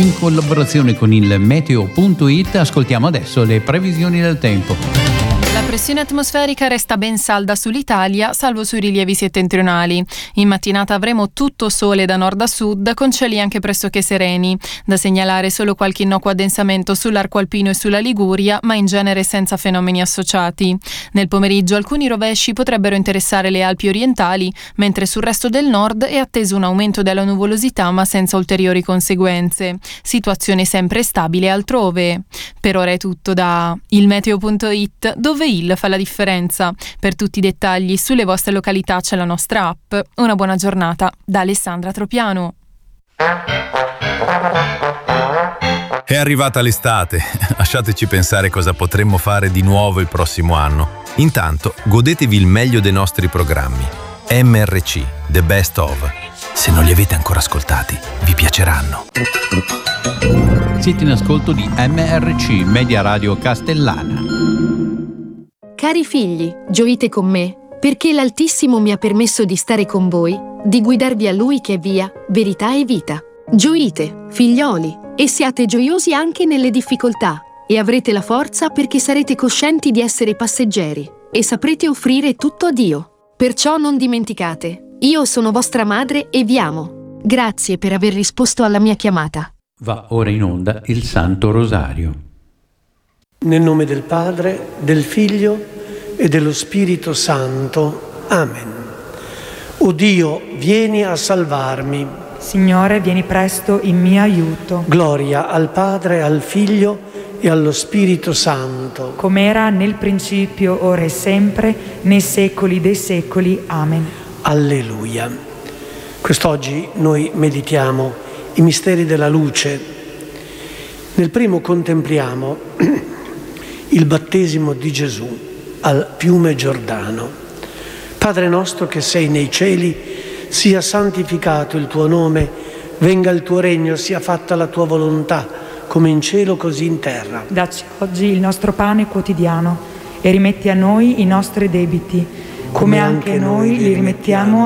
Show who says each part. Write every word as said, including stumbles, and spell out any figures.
Speaker 1: In collaborazione con il meteo punto it ascoltiamo adesso le previsioni del tempo.
Speaker 2: La pressione atmosferica resta ben salda sull'Italia, salvo sui rilievi settentrionali. In mattinata avremo tutto sole da nord a sud, con cieli anche pressoché sereni. Da segnalare solo qualche innocuo addensamento sull'arco alpino e sulla Liguria, ma in genere senza fenomeni associati. Nel pomeriggio alcuni rovesci potrebbero interessare le Alpi orientali, mentre sul resto del nord è atteso un aumento della nuvolosità, ma senza ulteriori conseguenze. Situazione sempre stabile altrove. Per ora è tutto da il meteo punto it, dove il fa la differenza. Per tutti i dettagli sulle vostre località c'è la nostra app. Una buona giornata da Alessandra Tropiano.
Speaker 3: È arrivata l'estate, lasciateci pensare cosa potremmo fare di nuovo il prossimo anno. Intanto godetevi il meglio dei nostri programmi. M R C, The Best Of. Se non li avete ancora ascoltati, vi piaceranno.
Speaker 1: Siete in ascolto di M R C, Media Radio Castellana.
Speaker 4: Cari figli, gioite con me, perché l'Altissimo mi ha permesso di stare con voi, di guidarvi a Lui che è via, verità e vita. Gioite, figlioli, e siate gioiosi anche nelle difficoltà, e avrete la forza perché sarete coscienti di essere passeggeri, e saprete offrire tutto a Dio. Perciò non dimenticate, io sono vostra madre e vi amo. Grazie per aver risposto alla mia chiamata.
Speaker 1: Va ora in onda il Santo Rosario.
Speaker 5: Nel nome del Padre, del Figlio e dello Spirito Santo. Amen. O Dio, vieni a salvarmi.
Speaker 6: Signore, vieni presto in mio aiuto.
Speaker 5: Gloria al Padre, al Figlio e allo Spirito Santo.
Speaker 6: Come era nel principio, ora e sempre, nei secoli dei secoli. Amen.
Speaker 5: Alleluia. Quest'oggi noi meditiamo i misteri della luce. Nel primo contempliamo il battesimo di Gesù al fiume Giordano. Padre nostro che sei nei cieli, sia santificato il tuo nome, venga il tuo regno, sia fatta la tua volontà, come in cielo così in terra.
Speaker 6: Dacci oggi il nostro pane quotidiano e rimetti a noi i nostri debiti, come, come anche noi li rimettiamo